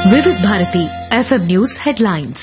వివిధ Bharati FM news headlines.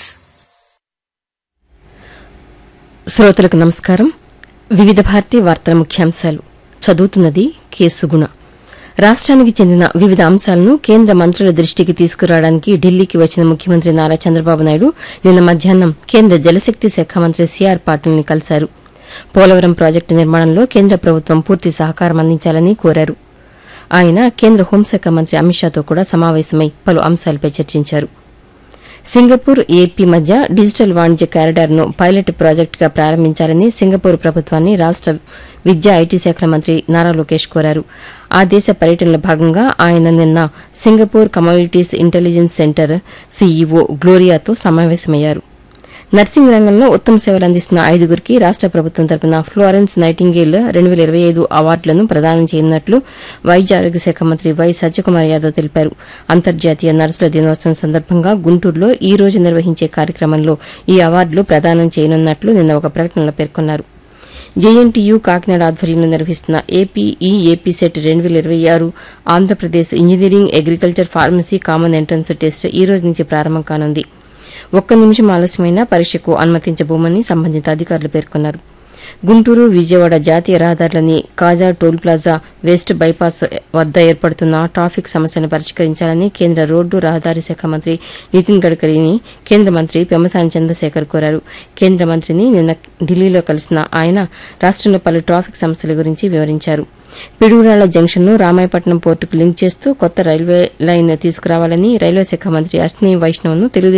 శ్రోతలకు నమస్కారం. వివిధ భారతి వార్తల ముఖ్యాంశాలు చదువుతున్నది కె సుగుణ. రాష్ట్రానికి చెందిన వివిధ అంశాలను కేంద్ర మంత్రుల దృష్టికి తీసుకురావడానికి ఢిల్లీకి వచ్చిన ముఖ్యమంత్రి నారా చంద్రబాబు నాయుడు నిన్న మధ్యాహ్నం కేంద్ర జలశక్తి శాఖ మంత్రి సిఆర్ పాటిల్ని కలిశారు. పోలవరం ప్రాజెక్టు నిర్మాణంలో కేంద్ర ప్రభుత్వం పూర్తి సహకారం అందించాలని కోరారు. ఆయన కేంద్ర హోంశాఖ మంత్రి అమిత్ షాతో కూడా సమావేశమై పలు అంశాలపై చర్చించారు. సింగపూర్, ఏపీ మధ్య డిజిటల్ వాణిజ్య కారిడార్ను పైలట్ ప్రాజెక్టుగా ప్రారంభించాలని సింగపూర్ ప్రభుత్వాన్ని రాష్ట విద్యా, ఐటీ శాఖల మంత్రి నారా లోకేష్ కోరారు. ఆ దేశ పర్యటనలో భాగంగా ఆయన నిన్న Singapore commodities intelligence centre CEO గ్లోరియాతో సమావేశమయ్యారు. నర్సింగ్ రంగంలో ఉత్తమ సేవలు అందిస్తున్న 5గురికి రాష్ట ప్రభుత్వం తరపున ఫ్లోరెన్స్ నైటింగేల్ 2025 అవార్డులను ప్రదానం చేయనున్నట్లు వైద్య ఆరోగ్య శాఖ మంత్రి వై సత్యకుమార్ యాదవ్ తెలిపారు. అంతర్జాతీయ నర్సుల దినోత్సవం సందర్భంగా గుంటూరులో ఈ రోజు నిర్వహించే కార్యక్రమంలో ఈ అవార్డులు ప్రదానం చేయనున్నట్లు నిన్న ఒక ప్రకటనలో పేర్కొన్నారు. జేఎన్టీయూ కాకినాడ ఆధ్వర్యంలో నిర్వహిస్తున్న AP set 2026 Andhra Pradesh engineering, agriculture, pharmacy common entrance test ఈ రోజు నుంచి ప్రారంభం కానుంది. 1 నిమిషం ఆలస్యమైనా పరీక్షకు అనుమతించబోమని సంబంధిత అధికారులు పేర్కొన్నారు. గుంటూరు, విజయవాడ జాతీయ రహదారులని కాజా టోల్ ప్లాజా, వెస్ట్ బైపాస్ వద్ద ఏర్పడుతున్న ట్రాఫిక్ సమస్యలను పరిష్కరించాలని కేంద్ర రోడ్డు రహదారి శాఖ మంత్రి నితిన్ గడ్కరీని కేంద్ర మంత్రి పెమ్మసాని చంద్రశేఖర్ కోరారు. కేంద్ర మంత్రిని నిన్న ఢిల్లీలో కలిసిన ఆయన రాష్టంలో పలు ట్రాఫిక్ సమస్యల గురించి వివరించారు. పిడుగురాళ్ల జంక్షన్ను రామాయపట్నం పోర్టుకు లింక్ చేస్తూ కొత్త రైల్వే లైన్ తీసుకురావాలని రైల్వే శాఖ మంత్రి అశ్విని వైష్ణవ్ను తెలుగుదేశం